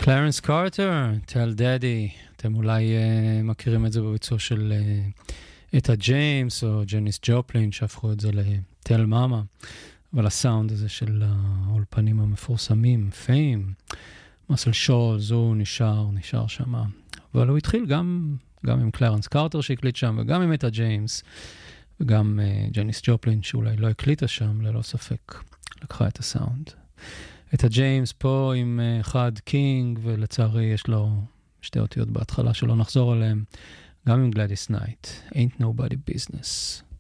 קלרנס קארטר, Tell Daddy, אתם אולי מכירים את זה בביצוע של אטה ג'יימס או ג'ניס ג'ופלין שהפכו את זה ל-Tell Mama, אבל הסאונד הזה של האולפנים המפורסמים, פיים, מסל שולס, הוא נשאר שם, אבל הוא התחיל גם עם קלרנס קארטר שהקליט שם, וגם עם אטה ג'יימס, וגם ג'ניס ג'ופלין שאולי לא הקליטה שם, ללא ספק, לקחה את הסאונד. את הג'יימס פה עם אחד קינג, ולצערי יש לו שתי אותיות בהתחלה שלא נחזור עליהם, גם עם גלדיס נייט, Ain't Nobody Business.